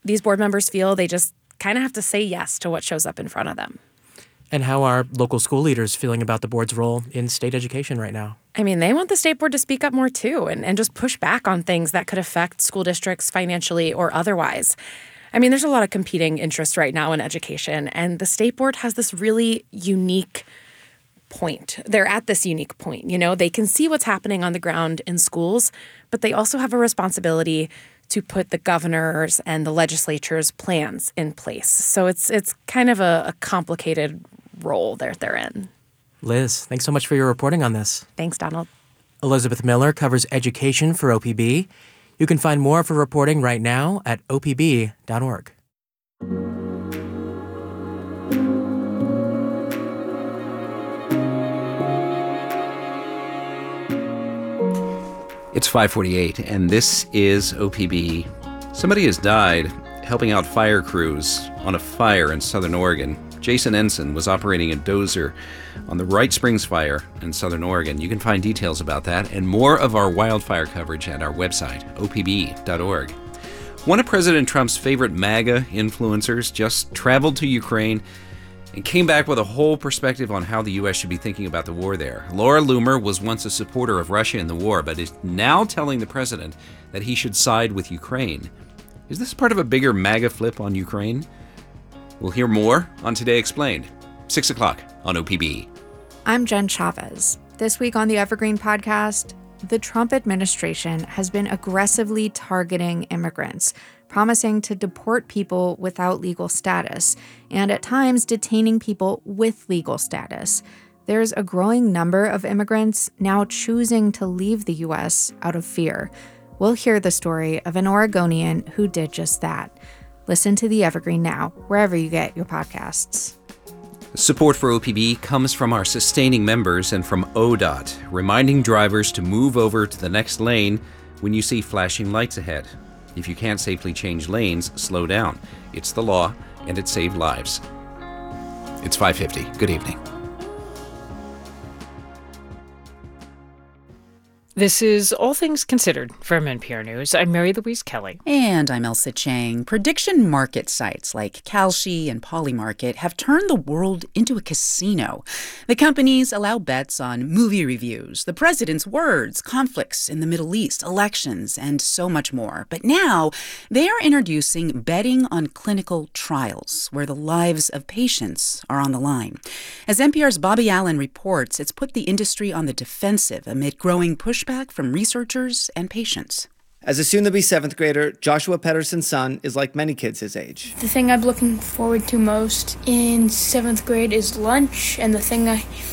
these board members feel they just kind of have to say yes to what shows up in front of them. And how are local school leaders feeling about the board's role in state education right now? I mean, they want the state board to speak up more, too, and just push back on things that could affect school districts financially or otherwise. I mean, there's a lot of competing interests right now in education, and the state board has this really unique point. They're at this unique point. They can see what's happening on the ground in schools, but they also have a responsibility to put the governor's and the legislature's plans in place. So it's kind of a complicated role they're in. Liz, thanks so much for your reporting on this. Thanks, Donald. Elizabeth Miller covers education for OPB. You can find more of her reporting right now at opb.org. It's 5:48, and this is OPB. Somebody has died helping out fire crews on a fire in Southern Oregon. Jason Ensign was operating a dozer on the Wright Springs fire in Southern Oregon. You can find details about that and more of our wildfire coverage at our website, opb.org. One of President Trump's favorite MAGA influencers just traveled to Ukraine and came back with a whole perspective on how the U.S. should be thinking about the war there. Laura Loomer was once a supporter of Russia in the war, but is now telling the president that he should side with Ukraine. Is this part of a bigger MAGA flip on Ukraine? We'll hear more on Today Explained, 6 o'clock on OPB. I'm Jen Chavez. This week on the Evergreen Podcast, the Trump administration has been aggressively targeting immigrants, promising to deport people without legal status, and at times detaining people with legal status. There's a growing number of immigrants now choosing to leave the U.S. out of fear. We'll hear the story of an Oregonian who did just that. Listen to The Evergreen now, wherever you get your podcasts. Support for OPB comes from our sustaining members and from ODOT, reminding drivers to move over to the next lane when you see flashing lights ahead. If you can't safely change lanes, slow down. It's the law, and it saved lives. It's 5:50. Good evening. This is All Things Considered from NPR News. I'm Mary Louise Kelly. And I'm Elsa Chang. Prediction market sites like Kalshi and Polymarket have turned the world into a casino. The companies allow bets on movie reviews, the president's words, conflicts in the Middle East, elections, and so much more. But now they are introducing betting on clinical trials, where the lives of patients are on the line. As NPR's Bobby Allen reports, it's put the industry on the defensive amid growing pushback from researchers and patients. As a soon-to-be 7th grader, Joshua Pedersen's son is like many kids his age. The thing I'm looking forward to most in 7th grade is lunch, and the thing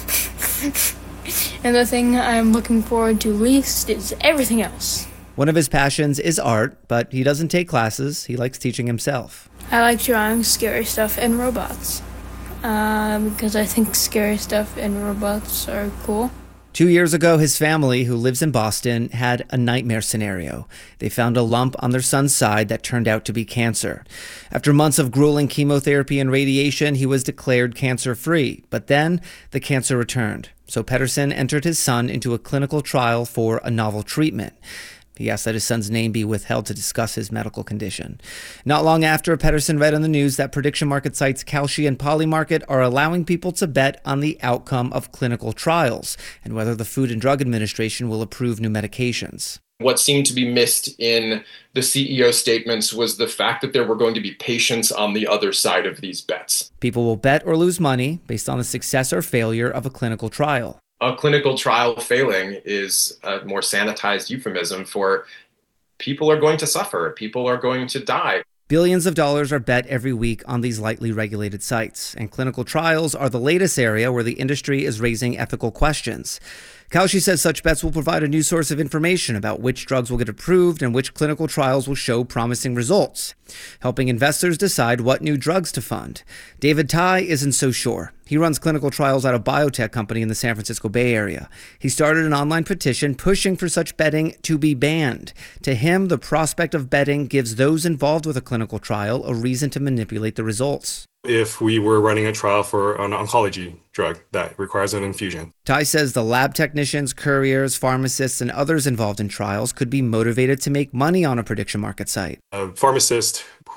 I'm looking forward to least is everything else. One of his passions is art, but he doesn't take classes. He likes teaching himself. I like drawing scary stuff and robots, because I think scary stuff and robots are cool. 2 years ago, his family, who lives in Boston, had a nightmare scenario. They found a lump on their son's side that turned out to be cancer. After months of grueling chemotherapy and radiation, he was declared cancer-free. But then the cancer returned. So Pedersen entered his son into a clinical trial for a novel treatment. He asked that his son's name be withheld to discuss his medical condition. Not long after, Pedersen read on the news that prediction market sites Kalshi and Polymarket are allowing people to bet on the outcome of clinical trials and whether the Food and Drug Administration will approve new medications. What seemed to be missed in the CEO statements was the fact that there were going to be patients on the other side of these bets. People will bet or lose money based on the success or failure of a clinical trial. A clinical trial failing is a more sanitized euphemism for people are going to suffer, people are going to die. Billions of dollars are bet every week on these lightly regulated sites, and clinical trials are the latest area where the industry is raising ethical questions. Kalshi says such bets will provide a new source of information about which drugs will get approved and which clinical trials will show promising results, helping investors decide what new drugs to fund. David Tai isn't so sure. He runs clinical trials at a biotech company in the San Francisco Bay Area. He started an online petition pushing for such betting to be banned. To him, the prospect of betting gives those involved with a clinical trial a reason to manipulate the results. If we were running a trial for an oncology drug that requires an infusion. Tai says the lab technicians, couriers, pharmacists, and others involved in trials could be motivated to make money on a prediction market site. A pharmacist